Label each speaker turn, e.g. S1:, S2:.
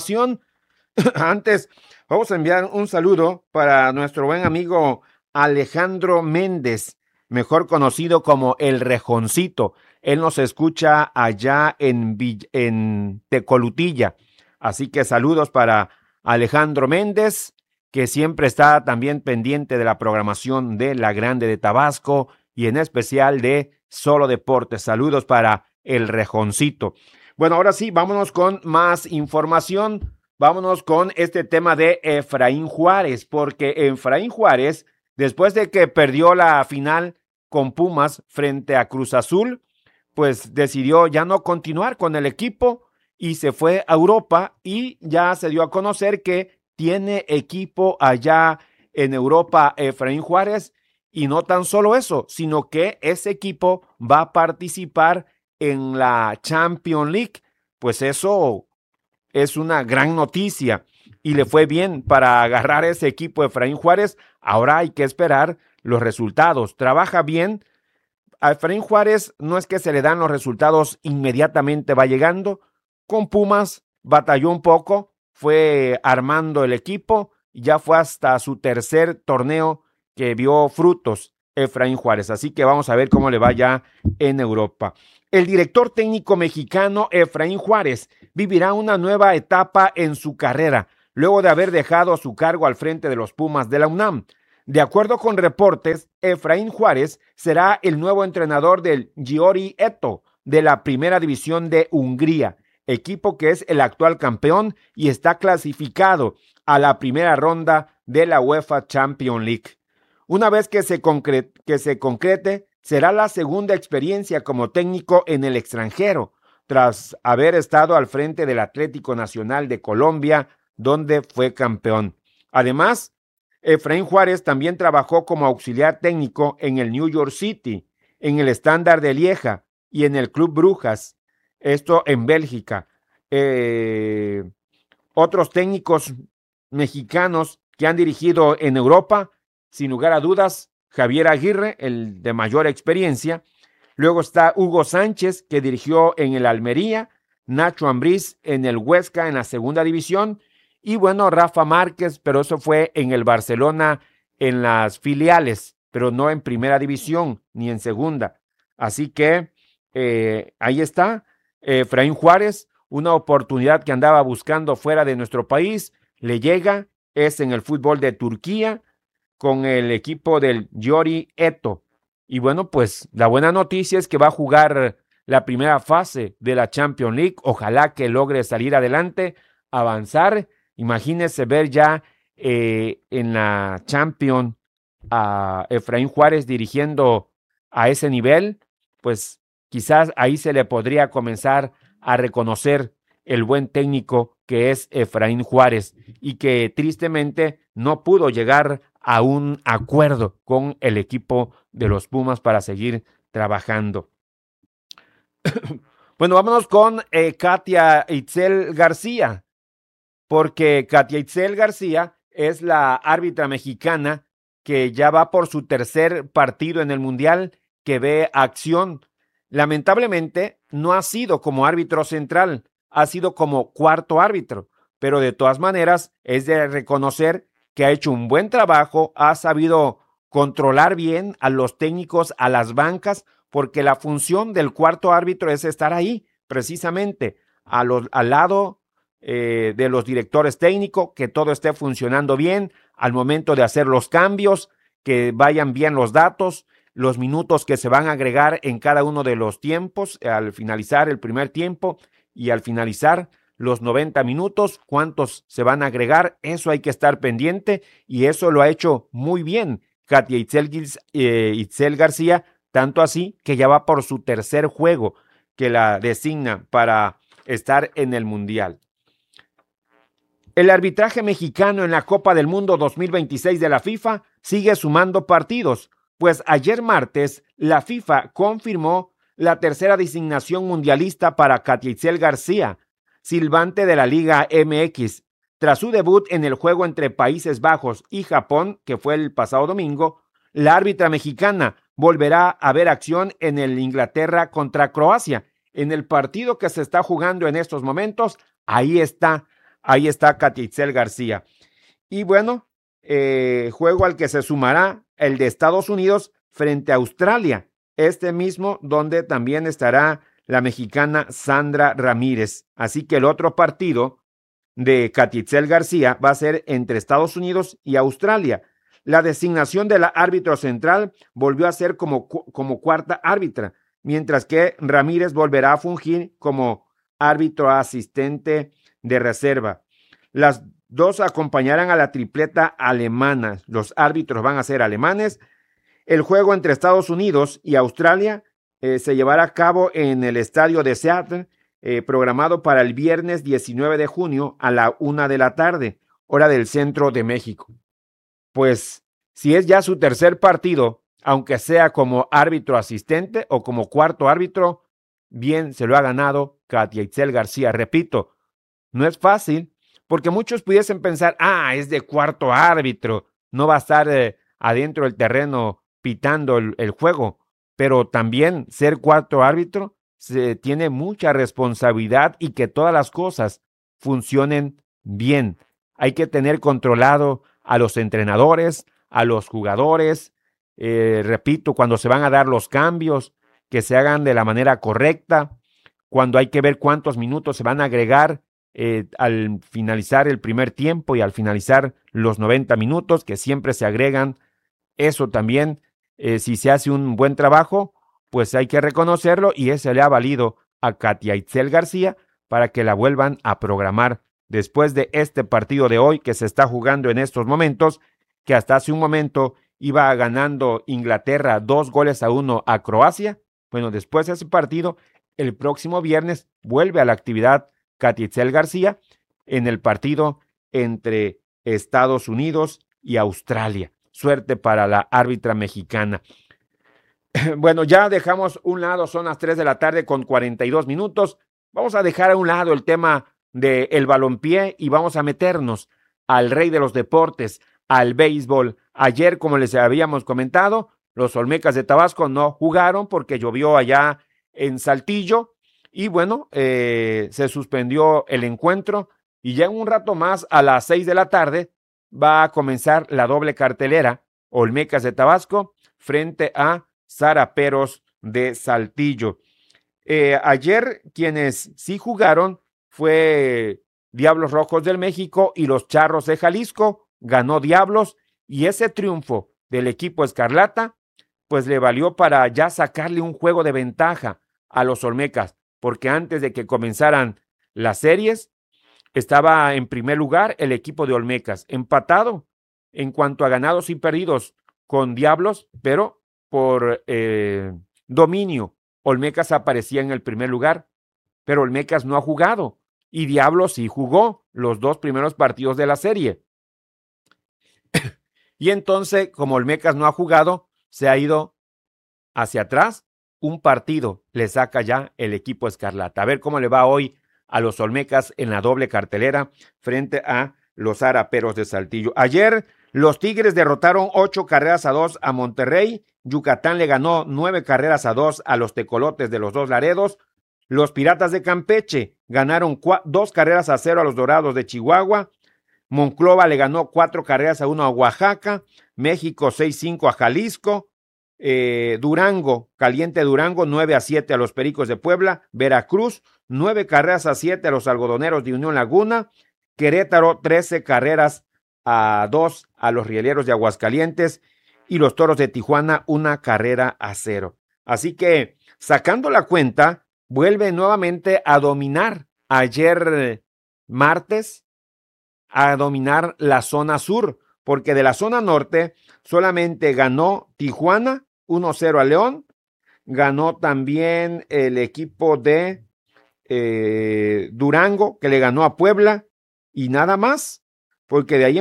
S1: información. Antes, vamos a enviar un saludo para nuestro buen amigo Alejandro Méndez, mejor conocido como El Rejoncito. Él nos escucha allá en Tecolutilla. Así que saludos para Alejandro Méndez, que siempre está también pendiente de la programación de La Grande de Tabasco y en especial de Solo Deportes. Saludos para El Rejoncito. Bueno, ahora sí, vámonos con más información. Vámonos con este tema de Efraín Juárez, porque Efraín Juárez, después de que perdió la final con Pumas frente a Cruz Azul, pues decidió ya no continuar con el equipo y se fue a Europa y ya se dio a conocer que tiene equipo allá en Europa Efraín Juárez, y no tan solo eso, sino que ese equipo va a participar en la Champions League. Pues eso es una gran noticia y le fue bien para agarrar ese equipo de Efraín Juárez. Ahora hay que esperar los resultados. Trabaja bien. A Efraín Juárez no es que se le dan los resultados inmediatamente, va llegando. Con Pumas batalló un poco, fue armando el equipo y ya fue hasta su tercer torneo que vio frutos Efraín Juárez. Así que vamos a ver cómo le va ya en Europa. El director técnico mexicano Efraín Juárez vivirá una nueva etapa en su carrera, luego de haber dejado su cargo al frente de los Pumas de la UNAM. De acuerdo con reportes, Efraín Juárez será el nuevo entrenador del Győri Eto de la Primera División de Hungría, equipo que es el actual campeón y está clasificado a la primera ronda de la UEFA Champions League. Una vez que se concrete, será la segunda experiencia como técnico en el extranjero, tras haber estado al frente del Atlético Nacional de Colombia, donde fue campeón. Además, Efraín Juárez también trabajó como auxiliar técnico en el New York City, en el Standard de Lieja y en el Club Brujas, esto en Bélgica. Otros técnicos mexicanos que han dirigido en Europa, sin lugar a dudas, Javier Aguirre, el de mayor experiencia. Luego está Hugo Sánchez, que dirigió en el Almería, Nacho Ambriz en el Huesca en la segunda división, y bueno, Rafa Márquez, pero eso fue en el Barcelona en las filiales, pero no en primera división ni en segunda. Así que ahí está, Efraín Juárez, una oportunidad que andaba buscando fuera de nuestro país, le llega, es en el fútbol de Turquía, con el equipo del Győri Eto. Y bueno, pues la buena noticia es que va a jugar la primera fase de la Champions League. Ojalá que logre salir adelante, avanzar. Imagínese ver ya en la Champions a Efraín Juárez dirigiendo a ese nivel. Pues quizás ahí se le podría comenzar a reconocer el buen técnico que es Efraín Juárez y que tristemente no pudo llegar a un acuerdo con el equipo de los Pumas para seguir trabajando. Bueno, vámonos con Katia Itzel García, porque Katia Itzel García es la árbitra mexicana que ya va por su tercer partido en el Mundial, que ve acción. Lamentablemente, no ha sido como árbitro central, ha sido como cuarto árbitro, pero de todas maneras es de reconocer que ha hecho un buen trabajo, ha sabido controlar bien a los técnicos, a las bancas, porque la función del cuarto árbitro es estar ahí, precisamente, al lado de los directores técnicos, que todo esté funcionando bien, al momento de hacer los cambios, que vayan bien los datos, los minutos que se van a agregar en cada uno de los tiempos, al finalizar el primer tiempo y al finalizar los 90 minutos, cuántos se van a agregar, eso hay que estar pendiente y eso lo ha hecho muy bien Katia Itzel García, tanto así que ya va por su tercer juego que la designa para estar en el Mundial. El arbitraje mexicano en la Copa del Mundo 2026 de la FIFA sigue sumando partidos, pues ayer martes la FIFA confirmó la tercera designación mundialista para Katia Itzel García, silbante de la Liga MX, tras su debut en el juego entre Países Bajos y Japón, que fue el pasado domingo. La árbitra mexicana volverá a ver acción en el Inglaterra contra Croacia. En el partido que se está jugando en estos momentos, ahí está Ahí está Katia Itzel García. Y bueno, juego al que se sumará el de Estados Unidos frente a Australia. Este mismo donde también estará la mexicana Sandra Ramírez. Así que el otro partido de Katia Itzel García va a ser entre Estados Unidos y Australia. La designación de la árbitro central volvió a ser como cuarta árbitra, mientras que Ramírez volverá a fungir como árbitro asistente de reserva. Las dos acompañarán a la tripleta alemana. Los árbitros van a ser alemanes. El juego entre Estados Unidos y Australia se llevará a cabo en el estadio de Seattle, programado para el viernes 19 de junio a la 1 de la tarde, hora del centro de México. Pues si es ya su tercer partido, aunque sea como árbitro asistente o como cuarto árbitro, bien se lo ha ganado Katia Itzel García. Repito, no es fácil, porque muchos pudiesen pensar, es de cuarto árbitro, no va a estar adentro del terreno pitando el juego, pero también ser cuarto árbitro se tiene mucha responsabilidad y que todas las cosas funcionen bien. Hay que tener controlado a los entrenadores, a los jugadores, repito, cuando se van a dar los cambios, que se hagan de la manera correcta, cuando hay que ver cuántos minutos se van a agregar al finalizar el primer tiempo y al finalizar los 90 minutos, que siempre se agregan. Eso también, si se hace un buen trabajo, pues hay que reconocerlo, y ese le ha valido a Katia Itzel García para que la vuelvan a programar después de este partido de hoy que se está jugando en estos momentos, que hasta hace un momento iba ganando Inglaterra 2-1 a Croacia. Bueno, después de ese partido, el próximo viernes vuelve a la actividad Katia Itzel García en el partido entre Estados Unidos y Australia. Suerte para la árbitra mexicana. Bueno, ya dejamos un lado, son las 3 de la tarde con 42 minutos. Vamos a dejar a un lado el tema del balompié y vamos a meternos al rey de los deportes, al béisbol. Ayer, como les habíamos comentado, los Olmecas de Tabasco no jugaron porque llovió allá en Saltillo y bueno, se suspendió el encuentro y ya en un rato más, a las 6 de la tarde, va a comenzar la doble cartelera Olmecas de Tabasco frente a Zaraperos de Saltillo. Ayer quienes sí jugaron fue Diablos Rojos del México y los Charros de Jalisco. Ganó Diablos y ese triunfo del equipo Escarlata pues le valió para ya sacarle un juego de ventaja a los Olmecas, porque antes de que comenzaran las series estaba en primer lugar el equipo de Olmecas, empatado en cuanto a ganados y perdidos con Diablos, pero por dominio. Olmecas aparecía en el primer lugar, pero Olmecas no ha jugado y Diablos sí jugó los dos primeros partidos de la serie. Y entonces, como Olmecas no ha jugado, se ha ido hacia atrás. Un partido le saca ya el equipo Escarlata. A ver cómo le va hoy a los Olmecas en la doble cartelera frente a los Zaraperos de Saltillo. Ayer los Tigres derrotaron 8-2 a Monterrey. Yucatán le ganó 9-2 a los Tecolotes de los Dos Laredos. Los Piratas de Campeche ganaron 2-0 a los Dorados de Chihuahua. Monclova le ganó 4-1 a Oaxaca. México 6-5 a Jalisco. Durango, Caliente Durango, 9-7 a los Pericos de Puebla. Veracruz, 9-7 a los Algodoneros de Unión Laguna. Querétaro, 13-2 a los Rieleros de Aguascalientes. Y los Toros de Tijuana, 1-0. Así que, sacando la cuenta, vuelve nuevamente a dominar ayer martes, a dominar la zona sur, porque de la zona norte solamente ganó Tijuana 1-0 a León, ganó también el equipo de Durango, que le ganó a Puebla, y nada más, porque de ahí